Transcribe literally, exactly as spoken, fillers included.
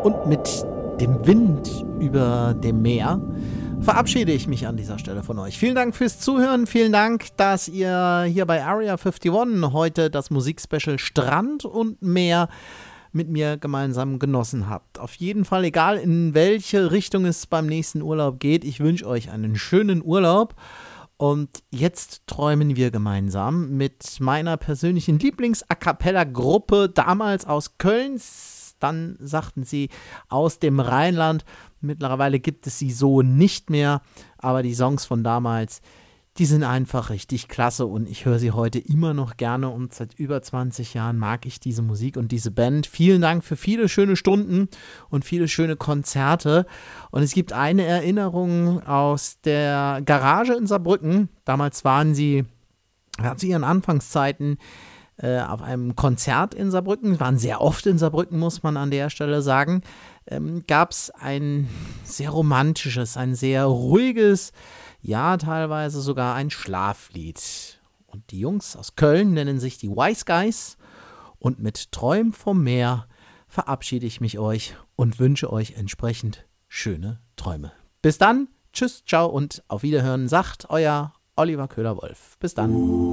und mit dem Wind über dem Meer verabschiede ich mich an dieser Stelle von euch. Vielen Dank fürs Zuhören, vielen Dank, dass ihr hier bei Area einundfünfzig heute das Musikspecial Strand und Meer mit mir gemeinsam genossen habt. Auf jeden Fall, egal in welche Richtung es beim nächsten Urlaub geht, ich wünsche euch einen schönen Urlaub. Und jetzt träumen wir gemeinsam mit meiner persönlichen Lieblings-A-Cappella-Gruppe, damals aus Köln, dann sagten sie aus dem Rheinland. Mittlerweile gibt es sie so nicht mehr, aber die Songs von damals, die sind einfach richtig klasse und ich höre sie heute immer noch gerne und seit über zwanzig Jahren mag ich diese Musik und diese Band. Vielen Dank für viele schöne Stunden und viele schöne Konzerte und es gibt eine Erinnerung aus der Garage in Saarbrücken. Damals waren sie, ja, zu ihren Anfangszeiten äh, auf einem Konzert in Saarbrücken, waren sehr oft in Saarbrücken, muss man an der Stelle sagen, ähm, gab es ein sehr romantisches, ein sehr ruhiges, ja, teilweise sogar ein Schlaflied. Und die Jungs aus Köln nennen sich die Wise Guys. Und mit Träumen vom Meer verabschiede ich mich euch und wünsche euch entsprechend schöne Träume. Bis dann, tschüss, ciao und auf Wiederhören, sagt euer Oliver Köhler-Wolf. Bis dann.